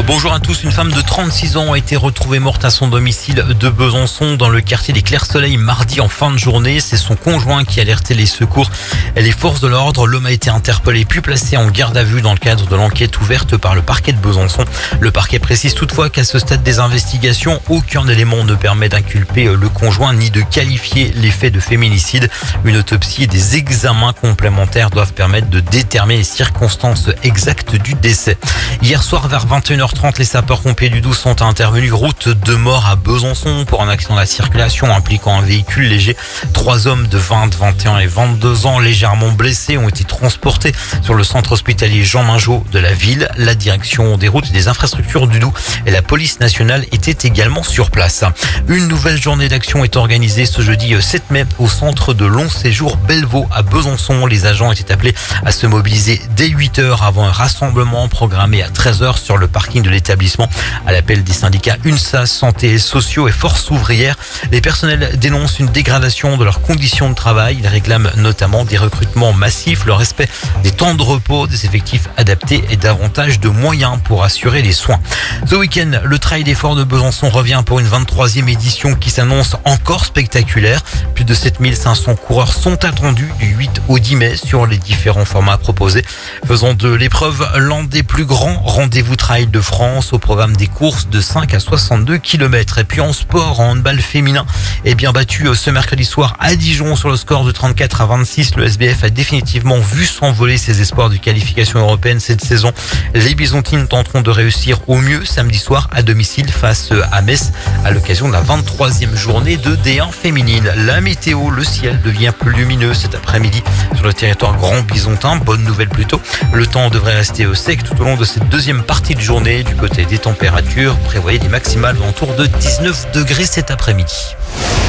Bonjour à tous, une femme de 36 ans a été retrouvée morte à son domicile de Besançon dans le quartier des Clairs-Soleil mardi en fin de journée. C'est son conjoint qui a alerté les secours et les forces de l'ordre. L'homme a été interpellé puis placé en garde à vue dans le cadre de l'enquête ouverte par le parquet de Besançon. Le parquet précise toutefois qu'à ce stade des investigations, aucun élément ne permet d'inculper le conjoint ni de qualifier les faits de féminicide. Une autopsie et des examens complémentaires doivent permettre de déterminer les circonstances exactes du décès. Hier soir vers 21h30, les sapeurs-pompiers du Doubs sont intervenus route de Mort à Besançon pour un accident de la circulation impliquant un véhicule léger. 3 hommes de 20, 21 et 22 ans légèrement blessés ont été transportés sur le centre hospitalier Jean Mingeot de la ville. La direction des routes et des infrastructures du Doubs et la police nationale étaient également sur place. Une nouvelle journée d'action est organisée ce jeudi 7 mai au centre de long séjour Bellevaux à Besançon. Les agents étaient appelés à se mobiliser dès 8h avant un rassemblement programmé à 13h sur le parking de l'établissement. À l'appel des syndicats UNSA, Santé et Sociaux et Force ouvrière, les personnels dénoncent une dégradation de leurs conditions de travail. Ils réclament notamment des recrutements massifs, le respect des temps de repos, des effectifs adaptés et davantage de moyens pour assurer les soins. Ce week-end, le Trail des Forts de Besançon revient pour une 23e édition qui s'annonce encore spectaculaire. Plus de 7500 coureurs sont attendus du 8 au 10 mai sur les différents formats proposés. Faisant de l'épreuve l'un des plus grands rendez-vous trail de France au programme des courses de 5 à 62 km. Et puis en sport, en handball féminin, bien battu ce mercredi soir à Dijon sur le score de 34 à 26. Le SBF a définitivement vu s'envoler ses espoirs de qualification européenne cette saison. Les Byzantines tenteront de réussir au mieux samedi soir à domicile face à Metz à l'occasion de la 23e journée de D1 féminine. La météo, le ciel devient plus lumineux cet après-midi sur le territoire grand byzantin. Bonne nouvelle plutôt. Le temps devrait rester sec tout au long de cette deuxième partie de journée. Du côté des températures, prévoyez des maximales autour de 19 degrés cet après-midi.